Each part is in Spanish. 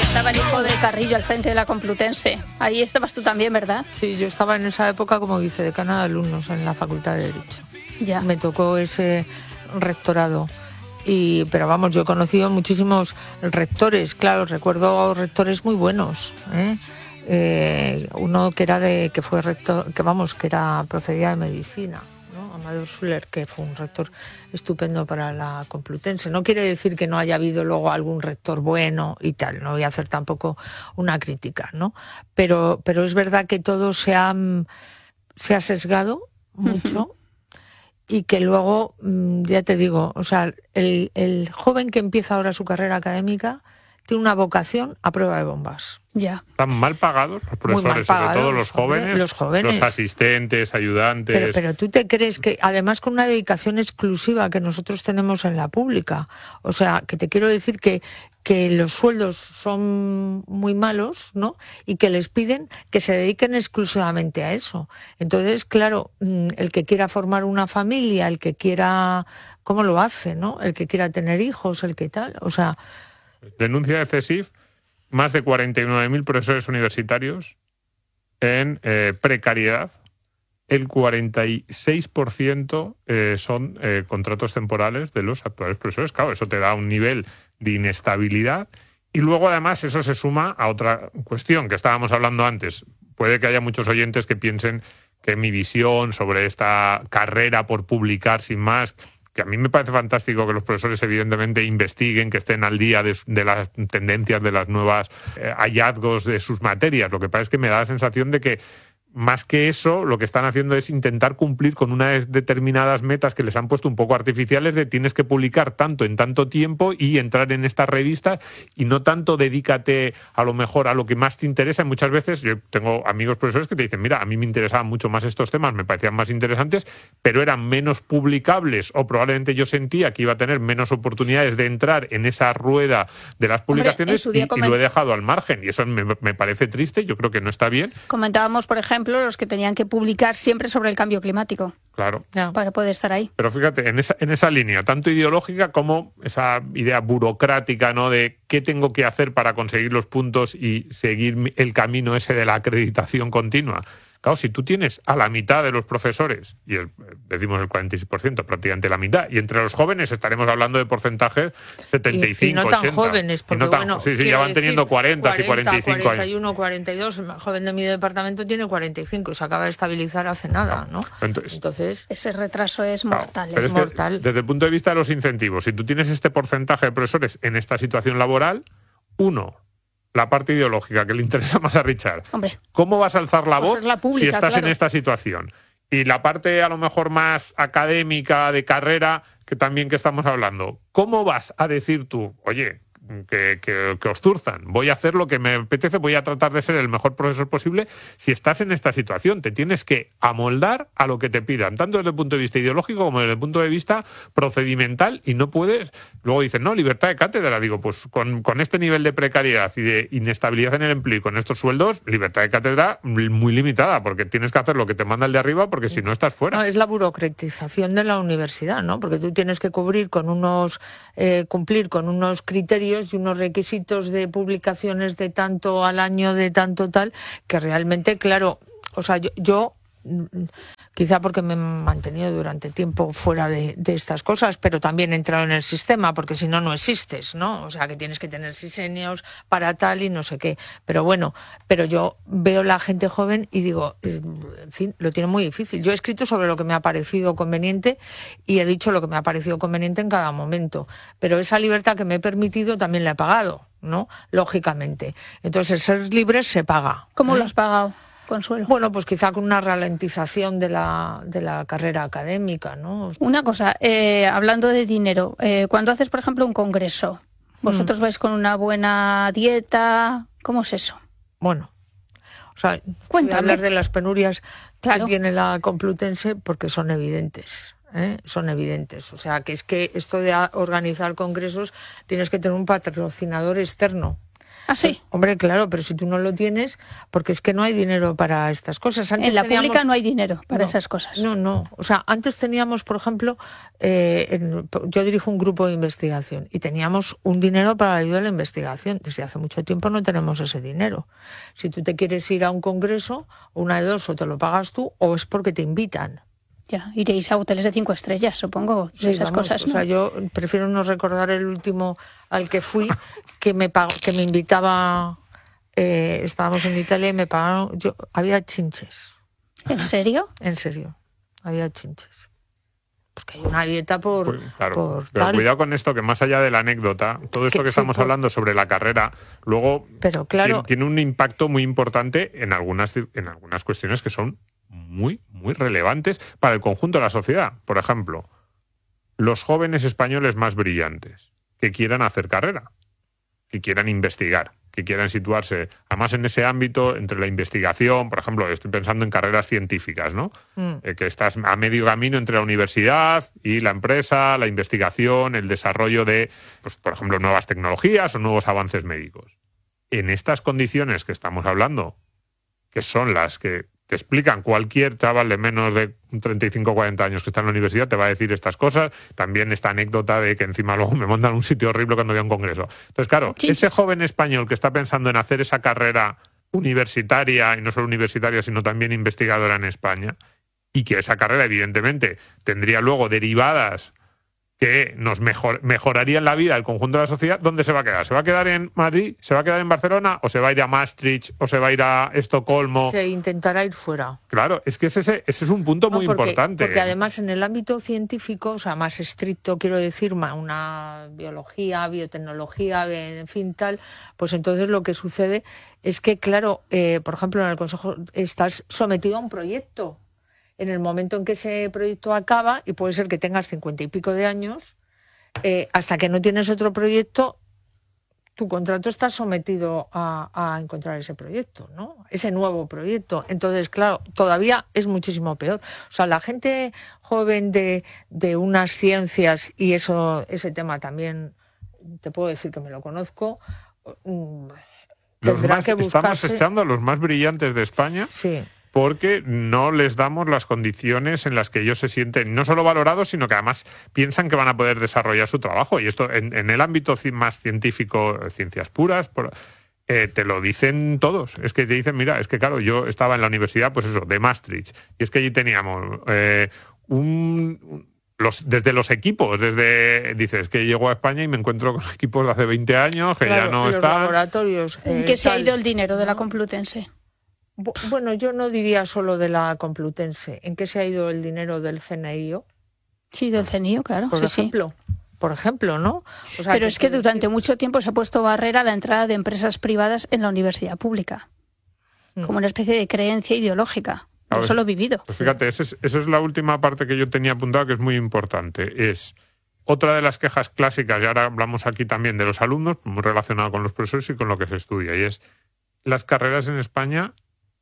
Estaba el hijo de Carrillo al frente de la Complutense. Ahí estabas tú también, ¿verdad? Sí, yo estaba en esa época como vicedecana de alumnos en la Facultad de Derecho. Ya. Me tocó ese rectorado. Pero vamos, yo he conocido muchísimos rectores, claro, recuerdo rectores muy buenos, uno que fue rector, que era procedía de medicina, ¿no? Amador Schuller, que fue un rector estupendo para la Complutense. No quiere decir que no haya habido luego algún rector bueno y tal, no voy a hacer tampoco una crítica, ¿no? Pero es verdad que todo se ha sesgado mucho. Y que luego, ya te digo, o sea, el joven que empieza ahora su carrera académica tiene una vocación a prueba de bombas. Ya. Están mal pagados los profesores, sobre todo los jóvenes, los asistentes, ayudantes. Pero tú te crees que, además con una dedicación exclusiva que nosotros tenemos en la pública, o sea, que te quiero decir que los sueldos son muy malos, ¿no? Y que les piden que se dediquen exclusivamente a eso. Entonces, claro, el que quiera formar una familia, el que quiera, ¿cómo lo hace, no? El que quiera tener hijos, el que tal, o sea... Denuncia de CESIF más de 49.000 profesores universitarios en precariedad. El 46% son contratos temporales de los actuales profesores. Claro, eso te da un nivel de inestabilidad. Y luego, además, eso se suma a otra cuestión que estábamos hablando antes. Puede que haya muchos oyentes que piensen que mi visión sobre esta carrera por publicar sin más... que a mí me parece fantástico que los profesores evidentemente investiguen, que estén al día de las tendencias, de las nuevas hallazgos de sus materias. Lo que pasa es que me da la sensación de que más que eso, lo que están haciendo es intentar cumplir con unas determinadas metas que les han puesto un poco artificiales de tienes que publicar tanto en tanto tiempo y entrar en estas revistas y no tanto dedícate a lo mejor a lo que más te interesa. Y muchas veces yo tengo amigos profesores que te dicen, mira, a mí me interesaban mucho más estos temas, me parecían más interesantes, pero eran menos publicables o probablemente yo sentía que iba a tener menos oportunidades de entrar en esa rueda de las publicaciones. Hombre, y lo he dejado al margen. Y eso me parece triste, yo creo que no está bien. Comentábamos, por ejemplo, los que tenían que publicar siempre sobre el cambio climático. Claro. Para poder estar ahí. Pero fíjate, en esa línea, tanto ideológica como esa idea burocrática, ¿no? De qué tengo que hacer para conseguir los puntos y seguir el camino ese de la acreditación continua. Claro, si tú tienes a la mitad de los profesores, y decimos el 46%, prácticamente la mitad, y entre los jóvenes estaremos hablando de porcentajes 75, y no tan 80. Jóvenes, porque bueno, sí, ya van teniendo 40 y 45 41, años. 42, el más joven de mi departamento tiene 45 y se acaba de estabilizar hace nada, ¿no? Entonces ese retraso es mortal. Pero es mortal. Que, desde el punto de vista de los incentivos, si tú tienes este porcentaje de profesores en esta situación laboral, la parte ideológica que le interesa más a Richard. Hombre, ¿cómo vas a alzar la voz pública, si estás en esta situación? Y la parte a lo mejor más académica, de carrera, que estamos hablando, ¿cómo vas a decir tú, oye, que os zurzan, voy a hacer lo que me apetece, voy a tratar de ser el mejor profesor posible? Si estás en esta situación, te tienes que amoldar a lo que te pidan, tanto desde el punto de vista ideológico como desde el punto de vista procedimental, y no puedes, luego dicen, no, libertad de cátedra. Digo, pues con este nivel de precariedad y de inestabilidad en el empleo y con estos sueldos, libertad de cátedra muy limitada, porque tienes que hacer lo que te manda el de arriba, porque si no estás fuera. No, es la burocratización de la universidad, ¿no? Porque tú tienes que cumplir con unos criterios y unos requisitos de publicaciones de tanto al año, de tanto tal, que realmente, claro, o sea, yo quizá porque me he mantenido durante tiempo fuera de estas cosas, pero también he entrado en el sistema, porque si no, no existes, ¿no? O sea, que tienes que tener sisenios para tal y no sé qué. Pero bueno, yo veo la gente joven y digo, en fin, lo tiene muy difícil. Yo he escrito sobre lo que me ha parecido conveniente y he dicho lo que me ha parecido conveniente en cada momento, pero esa libertad que me he permitido también la he pagado, ¿no? Lógicamente. Entonces, el ser libre se paga. ¿Cómo lo has pagado, Consuelo? Bueno, pues quizá con una ralentización de la carrera académica, ¿no? Una cosa, hablando de dinero, cuando haces, por ejemplo, un congreso, ¿vosotros vais con una buena dieta? ¿Cómo es eso? Bueno, o sea, voy a hablar de las penurias que tiene la Complutense porque son evidentes. Son evidentes. O sea, que es que esto de organizar congresos tienes que tener un patrocinador externo. ¿Ah, sí? Hombre, claro, pero si tú no lo tienes, porque es que no hay dinero para estas cosas. Antes En la teníamos... pública no hay dinero para No, esas cosas. No. O sea, antes teníamos, por ejemplo, yo dirijo un grupo de investigación y teníamos un dinero para la ayuda a la investigación. Desde hace mucho tiempo no tenemos ese dinero. Si tú te quieres ir a un congreso, una de dos, o te lo pagas tú o es porque te invitan. Ya, iréis a hoteles de 5 estrellas, supongo, Sí, esas vamos, cosas, o ¿no? sea, yo prefiero no recordar el último al que fui, que me invitaba, estábamos en Italia y me pagaron, había chinches, ¿En serio? en serio, había chinches. Porque hay una dieta Pues, claro, por pero tal. cuidado con esto, que más allá de la anécdota, todo esto que sí, estamos hablando sobre la carrera, luego Pero claro, tiene un impacto muy importante en algunas cuestiones que son muy relevantes para el conjunto de la sociedad. Por ejemplo, los jóvenes españoles más brillantes que quieran hacer carrera, que quieran investigar, que quieran situarse, además en ese ámbito entre la investigación, por ejemplo, estoy pensando en carreras científicas, ¿no? Que estás a medio camino entre la universidad y la empresa, la investigación, el desarrollo de, pues, por ejemplo, nuevas tecnologías o nuevos avances médicos. En estas condiciones que estamos hablando, que son las que te explican cualquier chaval de menos de 35 o 40 años que está en la universidad, te va a decir estas cosas. También esta anécdota de que encima luego me montan un sitio horrible cuando voy a un congreso. Entonces, claro, Sí. ese joven español que está pensando en hacer esa carrera universitaria, y no solo universitaria, sino también investigadora en España, y que esa carrera, evidentemente, tendría luego derivadas que nos mejorarían la vida del conjunto de la sociedad, ¿dónde se va a quedar? ¿Se va a quedar en Madrid? ¿Se va a quedar en Barcelona? ¿O se va a ir a Maastricht? ¿O se va a ir a Estocolmo? se intentará ir fuera. Claro, es que ese es un punto muy importante. Porque además en el ámbito científico, o sea, más estricto, quiero decir, una biología, biotecnología, en fin, tal, pues entonces lo que sucede es que, claro, por ejemplo, en el Consejo estás sometido a un proyecto. En el momento en que ese proyecto acaba, y puede ser que tengas 50 y pico de años, hasta que no tienes otro proyecto, tu contrato está sometido a encontrar ese proyecto, ¿no? Ese nuevo proyecto. Entonces, claro, todavía es muchísimo peor. O sea, la gente joven de unas ciencias, y ese tema también te puedo decir que me lo conozco, tendrá que buscarse... Estamos echando a los más brillantes de España. Sí. Porque no les damos las condiciones en las que ellos se sienten no solo valorados, sino que además piensan que van a poder desarrollar su trabajo. Y esto en el ámbito más científico, ciencias puras, te lo dicen todos. Es que te dicen, mira, es que claro, yo estaba en la universidad, pues eso, de Maastricht, y es que allí teníamos desde los equipos, dices que llego a España y me encuentro con equipos de hace 20 años que claro, ya no los están. Laboratorios, ¿En qué se ha ido el dinero de la Complutense? Bueno, yo no diría solo de la Complutense. ¿En qué se ha ido el dinero del CNIO? Sí, del CNIO, claro. Por ejemplo. Por ejemplo, ¿no? O sea, pero es que durante mucho tiempo se ha puesto barrera a la entrada de empresas privadas en la universidad pública, como una especie de creencia ideológica. Yo eso lo he vivido. Pues fíjate, esa es la última parte que yo tenía apuntada, que es muy importante. Es otra de las quejas clásicas, y ahora hablamos aquí también de los alumnos, muy relacionado con los profesores y con lo que se estudia, y es las carreras en España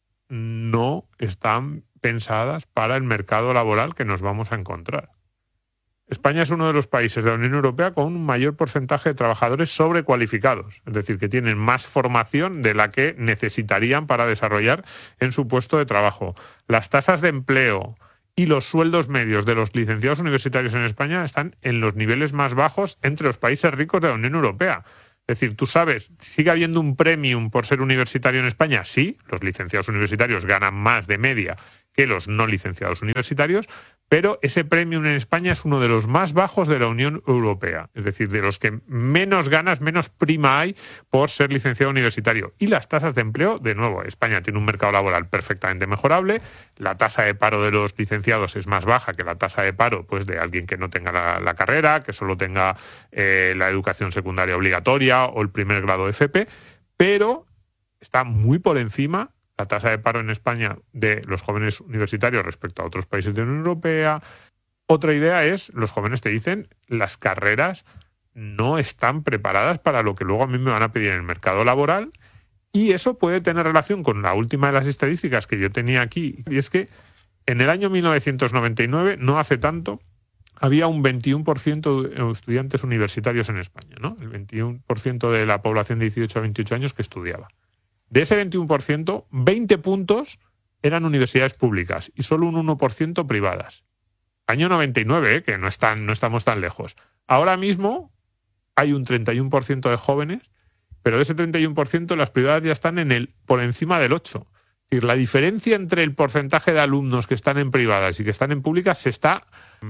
no están pensadas para el mercado laboral que nos vamos a encontrar. España es uno de los países de la Unión Europea con un mayor porcentaje de trabajadores sobrecualificados, es decir, que tienen más formación de la que necesitarían para desarrollar en su puesto de trabajo. Las tasas de empleo y los sueldos medios de los licenciados universitarios en España están en los niveles más bajos entre los países ricos de la Unión Europea. Es decir, tú sabes, ¿sigue habiendo un premium por ser universitario en España? Sí, los licenciados universitarios ganan más de media que los no licenciados universitarios, pero ese premium en España es uno de los más bajos de la Unión Europea. Es decir, de los que menos ganas, menos prima hay por ser licenciado universitario. Y las tasas de empleo, de nuevo, España tiene un mercado laboral perfectamente mejorable. La tasa de paro de los licenciados es más baja que la tasa de paro, pues, de alguien que no tenga la carrera, que solo tenga la educación secundaria obligatoria o el primer grado FP, pero está muy por encima la tasa de paro en España de los jóvenes universitarios respecto a otros países de la Unión Europea. Otra idea es, los jóvenes te dicen, las carreras no están preparadas para lo que luego a mí me van a pedir en el mercado laboral, y eso puede tener relación con la última de las estadísticas que yo tenía aquí, y es que en el año 1999, no hace tanto, había un 21% de estudiantes universitarios en España, ¿no? El 21% de la población de 18 a 28 años que estudiaba. De ese 21%, 20 puntos eran universidades públicas y solo un 1% privadas. Año 99, que no estamos tan lejos. Ahora mismo hay un 31% de jóvenes, pero de ese 31% las privadas ya están por encima del 8%. Es decir, la diferencia entre el porcentaje de alumnos que están en privadas y que están en públicas se está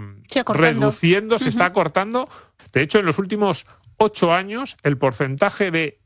reduciendo, se está acortando. De hecho, en los últimos 8 años, el porcentaje de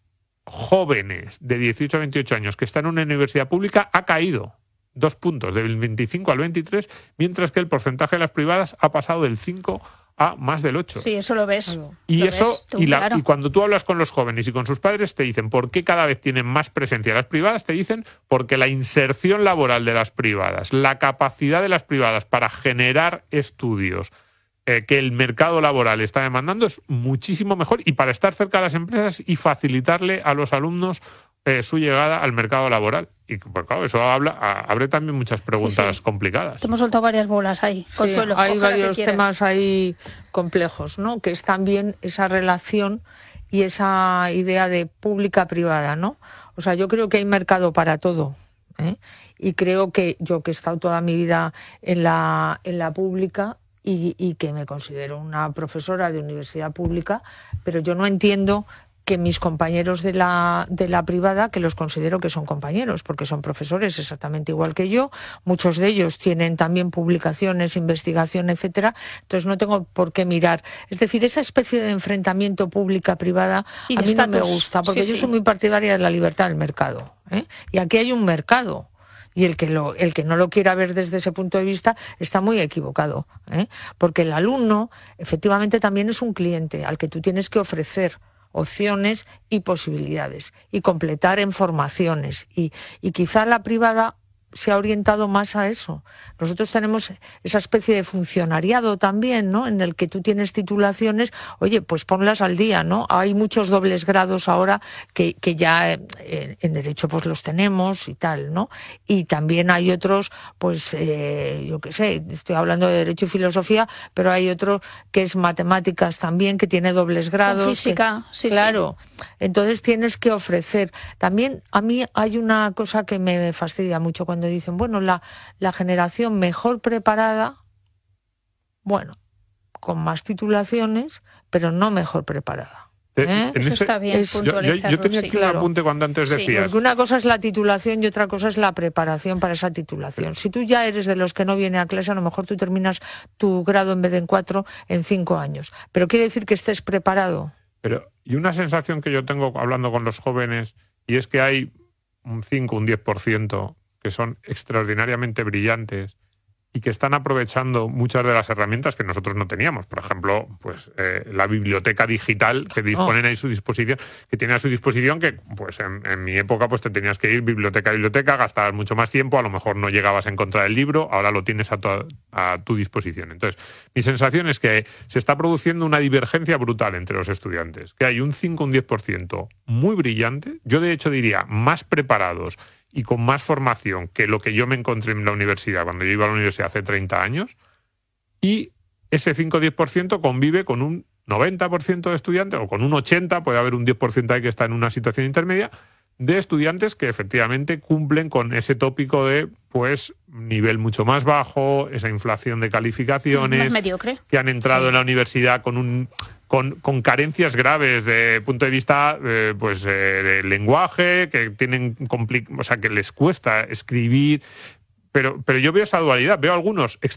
jóvenes de 18 a 28 años que están en una universidad pública ha caído 2 puntos, del 25 al 23, mientras que el porcentaje de las privadas ha pasado del 5 a más del 8. Sí, eso lo ves. Y claro. Y cuando tú hablas con los jóvenes y con sus padres te dicen por qué cada vez tienen más presencia las privadas, te dicen porque la inserción laboral de las privadas, la capacidad de las privadas para generar estudios que el mercado laboral está demandando es muchísimo mejor, y para estar cerca de las empresas y facilitarle a los alumnos su llegada al mercado laboral. Y pues, claro, eso abre también muchas preguntas complicadas. Te hemos soltado varias bolas ahí, sí, Consuelo. Hay varios temas ahí complejos, ¿no? Que es también esa relación y esa idea de pública-privada, ¿no? O sea, yo creo que hay mercado para todo, ¿eh? Y creo que yo, que he estado toda mi vida en la pública y que me considero una profesora de universidad pública, pero yo no entiendo que mis compañeros de la privada, que los considero que son compañeros, porque son profesores exactamente igual que yo, muchos de ellos tienen también publicaciones, investigación, etcétera, entonces no tengo por qué mirar. Es decir, esa especie de enfrentamiento pública-privada a mí no me gusta, porque yo soy muy partidaria de la libertad del mercado, ¿eh? Y aquí hay un mercado. Y el que no lo quiera ver desde ese punto de vista está muy equivocado, ¿eh? Porque el alumno efectivamente también es un cliente al que tú tienes que ofrecer opciones y posibilidades y completar en formaciones y quizá la privada se ha orientado más a eso. Nosotros tenemos esa especie de funcionariado también, ¿no? En el que tú tienes titulaciones, oye, pues ponlas al día, ¿no? Hay muchos dobles grados ahora que ya en derecho pues los tenemos y tal, ¿no? Y también hay otros, pues yo qué sé, estoy hablando de derecho y filosofía, pero hay otro que es matemáticas también, que tiene dobles grados. Con física, sí. Claro, entonces tienes que ofrecer. También a mí hay una cosa que me fastidia mucho cuando dicen, bueno, la generación mejor preparada, bueno, con más titulaciones, pero no mejor preparada. Eso está bien puntualizarlo. Yo tenía aquí un apunte cuando antes decías. Porque una cosa es la titulación y otra cosa es la preparación para esa titulación. Si tú ya eres de los que no viene a clase, a lo mejor tú terminas tu grado en vez de en 4, en 5 años. Pero quiere decir que estés preparado. Y una sensación que yo tengo hablando con los jóvenes, y es que hay un 5, un 10% que son extraordinariamente brillantes y que están aprovechando muchas de las herramientas que nosotros no teníamos. Por ejemplo, pues la biblioteca digital que disponen a su disposición, que tiene a su disposición, que pues en mi época pues te tenías que ir biblioteca a biblioteca, gastabas mucho más tiempo, a lo mejor no llegabas a encontrar el libro, ahora lo tienes a tu disposición. Entonces, mi sensación es que se está produciendo una divergencia brutal entre los estudiantes, que hay un 5 o un 10% muy brillante, yo de hecho diría más preparados y con más formación que lo que yo me encontré en la universidad cuando yo iba a la universidad hace 30 años, y ese 5 o 10% convive con un 90% de estudiantes, o con un 80%, puede haber un 10% ahí que está en una situación intermedia, de estudiantes que efectivamente cumplen con ese tópico de pues nivel mucho más bajo, esa inflación de calificaciones, más mediocre, que han entrado en la universidad con carencias graves de punto de vista de lenguaje, que tienen que les cuesta escribir, pero yo veo esa dualidad, veo algunos